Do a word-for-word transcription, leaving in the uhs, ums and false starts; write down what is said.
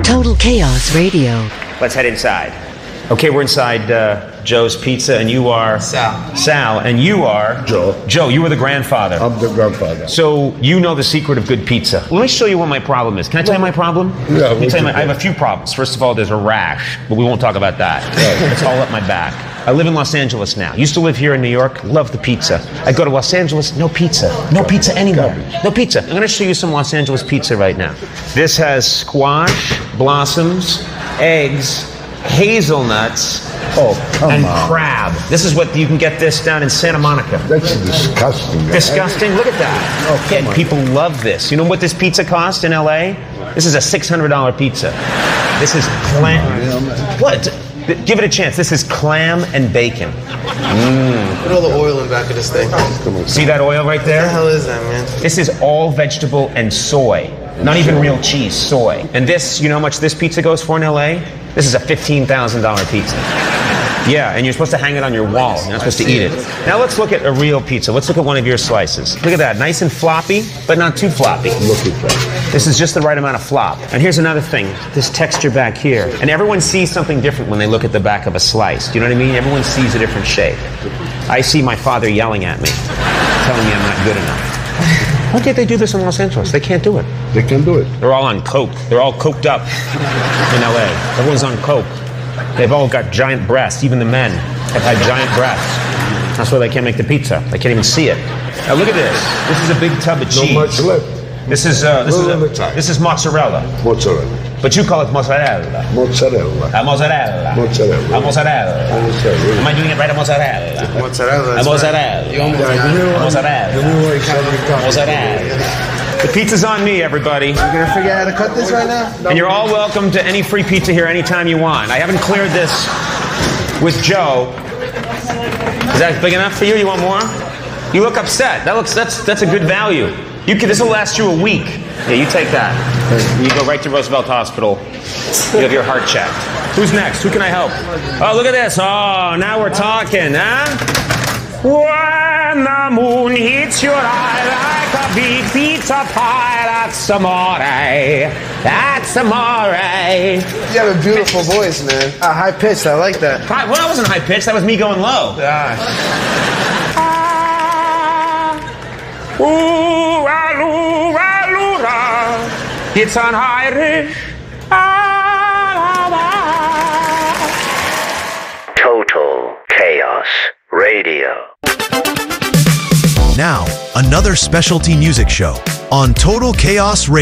Total Chaos Radio. Let's head inside. Okay, we're inside uh, Joe's Pizza, and you are... Sal. Sal, and you are... Joe. Joe, you were the grandfather. I'm the grandfather. So, you know the secret of good pizza. Let me show you what my problem is. Can I tell you my problem? Yeah, Let me tell you my, what's I your have a few problems. First of all, there's a rash, but we won't talk about that. Right. It's all up my back. I live in Los Angeles now. Used to live here in New York. Love the pizza. I go to Los Angeles, no pizza. No pizza anywhere. No pizza. I'm going to show you some Los Angeles pizza right now. This has squash, blossoms, eggs, hazelnuts, Oh, come and on. crab. This is what you can get this down in Santa Monica. That's disgusting. Disgusting. Look at that. Oh, come Yeah, on. people love this. You know what this pizza cost in L A? This is a six hundred dollars pizza. This is clam. What? Give it a chance. This is clam and bacon. Mm. Put all the oil in the back of this thing. What See that oil right the there? hell is that, man? This is all vegetable and soy. Not even real cheese, soy. And this, you know how much this pizza goes for in L A? This is a fifteen thousand dollars pizza. Yeah, and you're supposed to hang it on your wall. You're not supposed to eat it. Now let's look at a real pizza. Let's look at one of your slices. Look at that, nice and floppy, but not too floppy. Look at that. This is just the right amount of flop. And here's another thing, this texture back here. And everyone sees something different when they look at the back of a slice. Do you know what I mean? Everyone sees a different shape. I see my father yelling at me, telling me I'm not good enough. Why can't they do this in Los Angeles? They can't do it. They can do it. They're all on coke. They're all coked up in L A. Everyone's on coke. They've all got giant breasts. Even the men have had giant breasts. That's why they can't make the pizza. They can't even see it. Now look at this. This is a big tub of No cheese. much left. This is uh, this No, is no, a, no, time. this is mozzarella, Mozzarella. but you call it mozzarella. Mozzarella. A mozzarella. Mozzarella. A mozzarella. Mozzarella. Am I doing it right? A mozzarella. Mozzarella. A that's mozzarella. right. You almost Yeah, got give me it. one. Mozzarella. Give me one. Somebody Mozzarella. The pizza's on me, everybody. You gonna figure out how to cut this right now? And you're all welcome to any free pizza here anytime you want. I haven't cleared this with Joe. Is that big enough for you? You want more? You look upset. That looks that's that's a good value. You can, this will last you a week. Yeah, you take that. You go right to Roosevelt Hospital. You have your heart checked. Who's next? Who can I help? Oh, look at this. Oh, now we're talking, huh? When the moon hits your eye like a big pizza pie, that's amore. That's amore. You have a beautiful voice, man. Uh, high pitched. I like that. Hi- Well, that wasn't high pitched. That was me going low. Ah. Ooh, ah, ooh, ah, ooh, ah. It's an Irish. Ah, ah, ah. Total Chaos Radio. Now, another specialty music show on Total Chaos Radio.